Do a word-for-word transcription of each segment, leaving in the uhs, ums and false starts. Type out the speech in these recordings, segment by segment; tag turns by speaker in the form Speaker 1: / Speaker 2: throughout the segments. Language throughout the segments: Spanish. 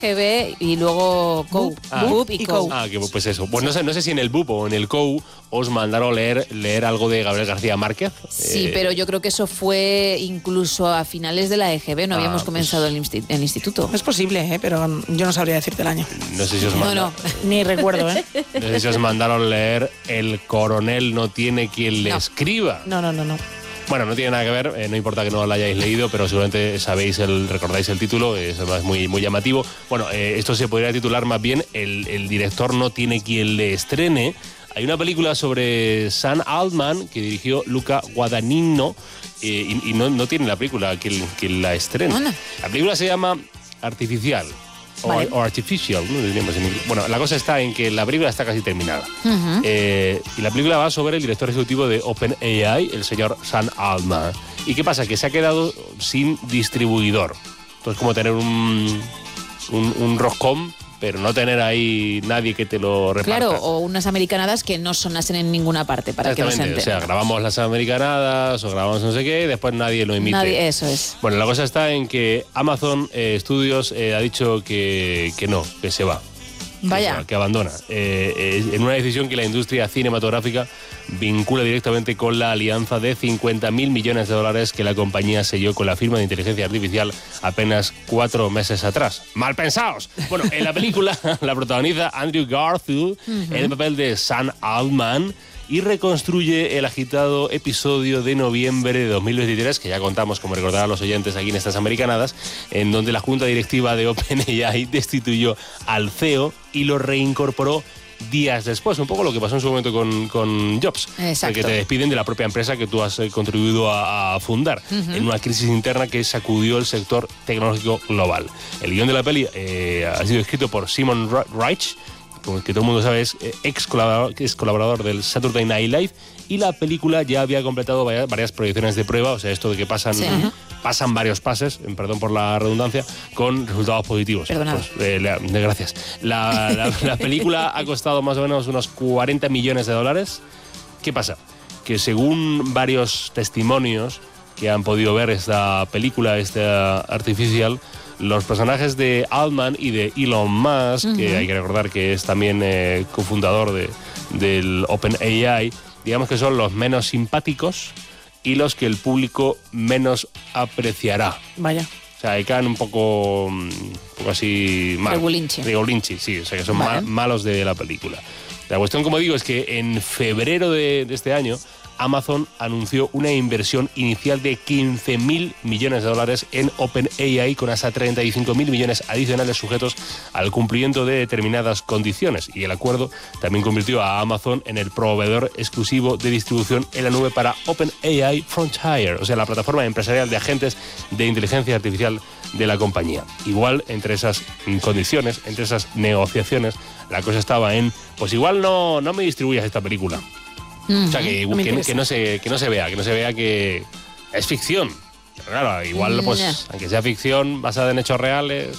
Speaker 1: G B y luego C O U.
Speaker 2: Ah,
Speaker 1: B U P y C O U.
Speaker 2: Ah, que pues eso. Pues no sé, no sé si en el B U P o en el C O U os mandaron leer, leer algo de Gabriel García Márquez.
Speaker 1: Sí,
Speaker 2: eh,
Speaker 1: pero yo creo que eso fue incluso a finales de la E G B, no
Speaker 2: Ah,
Speaker 1: habíamos
Speaker 2: pues-
Speaker 1: comenzado el, insti- el instituto.
Speaker 3: Es posible, ¿eh? Pero yo no sabría decirte el año.
Speaker 2: No sé si os
Speaker 1: No,
Speaker 2: mandaron.
Speaker 1: no.
Speaker 3: Ni recuerdo, ¿eh?
Speaker 2: No sé si os mandaron leer El coronel no tiene quien le
Speaker 1: No.
Speaker 2: escriba.
Speaker 3: No, no, no, no.
Speaker 2: Bueno, no tiene nada que ver, eh, no importa que no lo hayáis leído, pero seguramente sabéis el, recordáis el título, es además muy, muy llamativo. Bueno, eh, esto se podría titular más bien el, el director no tiene quien le estrene. Hay una película sobre Sam Altman que dirigió Luca Guadagnino eh, y, y no, no tiene la película quien, quien la estrene.
Speaker 1: Anda.
Speaker 2: La película se llama Artificial. O,
Speaker 1: Vale.
Speaker 2: o Artificial, ¿no? Diríamos en inglés. Bueno, la cosa está en que la película está casi terminada.
Speaker 1: Ujú.
Speaker 2: Eh, y la película va sobre el director ejecutivo de OpenAI, el señor Sam Altman. ¿Y qué pasa? Que se ha quedado sin distribuidor. Entonces, como tener un, un, un roscón, pero no tener ahí nadie que te lo reparta.
Speaker 1: Claro, o unas americanadas que no sonasen en ninguna parte para que no se
Speaker 2: Exactamente. O sea,
Speaker 1: enteren.
Speaker 2: grabamos las americanadas o grabamos no sé qué y después nadie lo emite.
Speaker 1: Nadie, eso es.
Speaker 2: Bueno, la cosa está en que Amazon eh, Studios eh, ha dicho que, que no, que se va.
Speaker 1: Vaya.
Speaker 2: Que, que abandona. Eh, eh, en una decisión que la industria cinematográfica vincula directamente con la alianza de cincuenta mil millones de dólares que la compañía selló con la firma de inteligencia artificial apenas cuatro meses atrás. ¡Mal pensados! Bueno, en la película la protagoniza Andrew Garfield en el papel de Sam Altman y reconstruye el agitado episodio de noviembre de dos mil veintitrés, que ya contamos, como recordarán los oyentes aquí en estas americanadas, en donde la junta directiva de OpenAI destituyó al C E O y lo reincorporó días después. Un poco lo que pasó en su momento con, con Jobs.
Speaker 1: Exacto.
Speaker 2: Que te despiden de la propia empresa que tú has eh, contribuido a, a fundar, uh-huh. en una crisis interna que sacudió el sector tecnológico global. El guión de la peli eh, ha sido escrito por Simon Reich, que todo el mundo sabe es ex colaborador, ex colaborador del Saturday Night Live, y la película ya había completado varias, varias proyecciones de prueba, o sea, esto de que pasan, sí. pasan varios pases, perdón por la redundancia, con resultados positivos.
Speaker 1: Perdonado.
Speaker 2: Pues, eh, la, gracias. La, la, la película ha costado más o menos unos cuarenta millones de dólares. ¿Qué pasa? Que según varios testimonios que han podido ver esta película, esta Artificial, los personajes de Altman y de Elon Musk, uh-huh. que hay que recordar que es también eh, cofundador de, del OpenAI, digamos que son los menos simpáticos y los que el público menos apreciará.
Speaker 3: Vaya.
Speaker 2: O sea, ahí caen un poco, un poco así mal.
Speaker 1: Regulinchi.
Speaker 2: Regulinchi, sí, o sea que son
Speaker 1: vale.
Speaker 2: ma- malos de la película. La cuestión, como digo, es que en febrero de, de este año Amazon anunció una inversión inicial de quince mil millones de dólares en OpenAI con hasta treinta y cinco mil millones adicionales sujetos al cumplimiento de determinadas condiciones. Y el acuerdo también convirtió a Amazon en el proveedor exclusivo de distribución en la nube para OpenAI Frontier, o sea, la plataforma empresarial de agentes de inteligencia artificial de la compañía. Igual, entre esas condiciones, entre esas negociaciones, la cosa estaba en, pues igual no, no me distribuyas esta película.
Speaker 1: Uh-huh.
Speaker 2: O sea, que,
Speaker 3: no
Speaker 2: que, que, no se, que no se vea, que no se vea que es ficción. Pero claro, igual, pues, yeah. aunque sea ficción basada en hechos reales,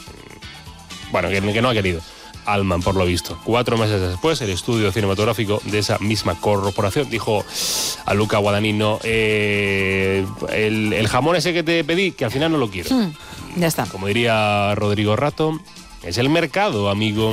Speaker 2: bueno, que, que no ha querido. Altman, por lo visto. Cuatro meses después, el estudio cinematográfico de esa misma corporación dijo a Luca Guadagnino, eh, el, el jamón ese que te pedí, que al final no lo quiero.
Speaker 1: Hmm, ya está.
Speaker 2: Como diría Rodrigo Rato, es el mercado, amigo.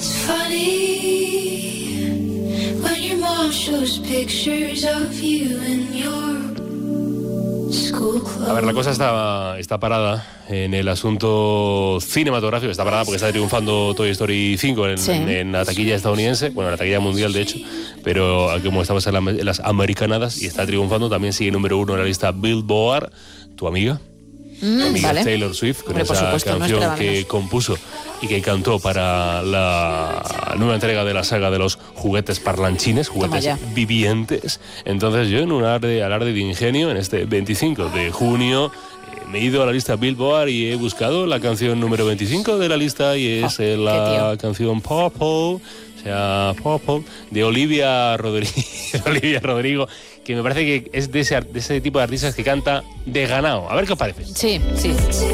Speaker 2: A ver, la cosa está, está parada en el asunto cinematográfico. Está parada porque está triunfando Toy Story cinco en, sí. en, en la taquilla estadounidense, bueno, en la taquilla mundial, de hecho, pero como estamos en, la, en las americanadas y está triunfando, también sigue número uno en la lista Billboard. ¿Tu amiga?
Speaker 1: Mm,
Speaker 2: tu amiga
Speaker 1: vale.
Speaker 2: Taylor Swift, con
Speaker 1: Hombre,
Speaker 2: esa
Speaker 1: supuesto,
Speaker 2: canción
Speaker 1: no
Speaker 2: que compuso y que cantó para la nueva entrega de la saga de los juguetes parlanchines, juguetes vivientes. Entonces yo, en un alarde, alarde de ingenio, en este veinticinco de junio, eh, me he ido a la lista Billboard y he buscado la canción número veinticinco de la lista, y es oh, la canción Purple, o sea, Purple, de Olivia Rodrigo, Olivia Rodrigo, que me parece que es de ese, de ese tipo de artistas que canta de ganado. A ver qué os parece.
Speaker 1: Sí, sí.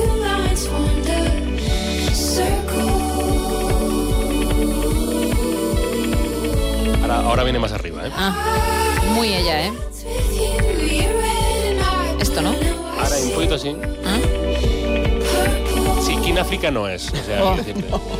Speaker 2: Ahora, ahora viene más arriba, ¿eh?
Speaker 1: Ah, muy ella, ¿eh? Esto, ¿no?
Speaker 2: Ahora un poquito así.
Speaker 1: ¿Ah?
Speaker 2: Sí, King África no es. O sea,
Speaker 1: oh,
Speaker 2: decirte.
Speaker 1: no.